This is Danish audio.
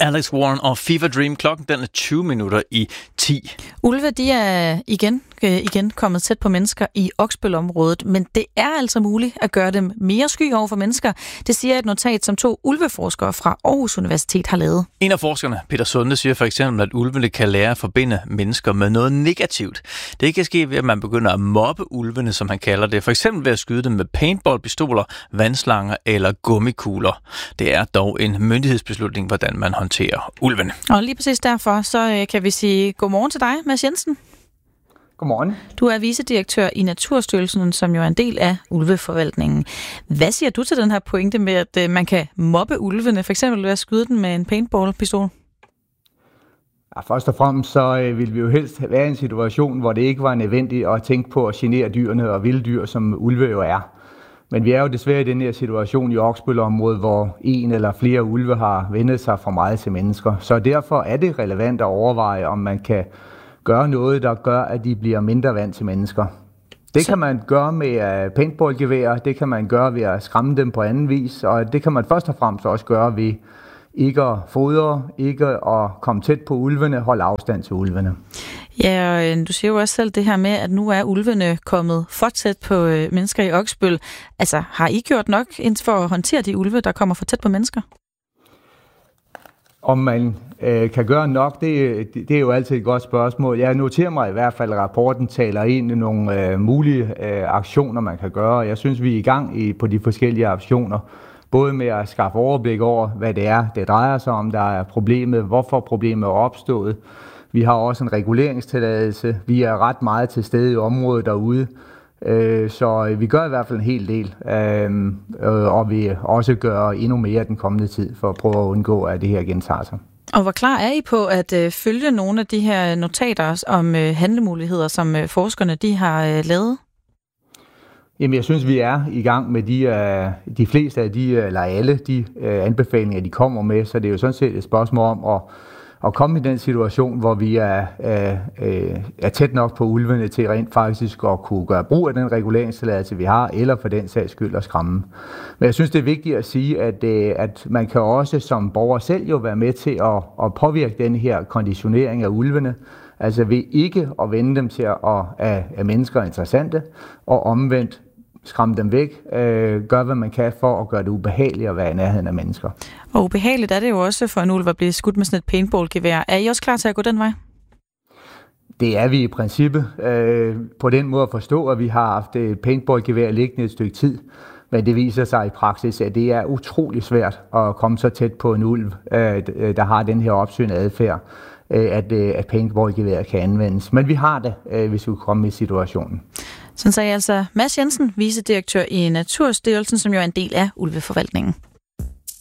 Alex Warren og Fever Dream. Klokken den er 20 minutter i 10. Ulve, de er igen kommet tæt på mennesker i Oksbøl-området, men det er altså muligt at gøre dem mere sky over for mennesker. Det siger et notat, som 2 ulveforskere fra Aarhus Universitet har lavet. En af forskerne, Peter Sunde, siger for eksempel, at ulvene kan lære at forbinde mennesker med noget negativt. Det kan ske ved, at man begynder at mobbe ulvene, som han kalder det. For eksempel ved at skyde dem med paintballpistoler, vandslanger eller gummikugler. Det er dog en myndighedsbeslutning, hvordan man håndterer ulvene. Og lige præcis derfor, så kan vi sige godmorgen til dig, Mads Jensen. Godmorgen. Du er vicedirektør i Naturstyrelsen, som jo er en del af ulveforvaltningen. Hvad siger du til den her pointe med, at man kan mobbe ulvene, for eksempel ved at skyde den med en paintballpistol? Ja, først og fremmest så vil vi jo helst være i en situation, hvor det ikke var nødvendigt at tænke på at genere dyrene og vilde dyr, som ulve jo er. Men vi er jo desværre i den her situation i Oksbøl-området, hvor en eller flere ulve har vendt sig for meget til mennesker. Så derfor er det relevant at overveje, om man kan gøre noget, der gør, at de bliver mindre vant til mennesker. Det kan man gøre med paintballgeværer, det kan man gøre ved at skræmme dem på anden vis, og det kan man først og fremmest også gøre ved ikke at fodre, ikke at komme tæt på ulvene, holde afstand til ulvene. Ja, og du siger jo også selv det her med, at nu er ulvene kommet for tæt på mennesker i Oksbøl. Altså, har I gjort nok for at håndtere de ulve, der kommer for tæt på mennesker? Om man kan gøre nok, det er jo altid et godt spørgsmål. Jeg noterer mig i hvert fald, at rapporten taler ind i nogle mulige aktioner, man kan gøre. Jeg synes, vi er i gang på de forskellige aktioner. Både med at skaffe overblik over, hvad det er, det drejer sig om, der er problemet, hvorfor problemet er opstået. Vi har også en reguleringstilladelse. Vi er ret meget til stede i området derude. Så vi gør i hvert fald en hel del, og vi også gør endnu mere den kommende tid for at prøve at undgå, at det her gentager sig. Og hvor klar er I på at følge nogle af de her notater om handlemuligheder, som forskerne de har lavet? Jamen, jeg synes, vi er i gang med de fleste af eller alle de anbefalinger, de kommer med, så det er jo sådan set et spørgsmål om at komme i den situation, hvor vi er tæt nok på ulvene til rent faktisk at kunne gøre brug af den reguleringstilladelse, vi har, eller for den sags skyld at skræmme. Men jeg synes, det er vigtigt at sige, at man kan også som borger selv jo være med til at påvirke den her konditionering af ulvene, altså ved ikke at vende dem til at mennesker er interessante, og omvendt skræmme dem væk, gør hvad man kan for at gøre det ubehageligt at være i nærheden af mennesker. Og ubehageligt er det jo også for en ulv at blive skudt med sådan et paintballgevær. Er I også klar til at gå den vej? Det er vi i princippet. På den måde at forstå, at vi har haft et paintballgevær liggende et stykke tid, men det viser sig i praksis, at det er utrolig svært at komme så tæt på en ulv, der har den her opsøgende adfærd, at paintballgeværet kan anvendes. Men vi har det, hvis vi kommer i situationen. Sådan sagde altså Mads Jensen, vicedirektør i Naturstyrelsen, som jo er en del af ulveforvaltningen.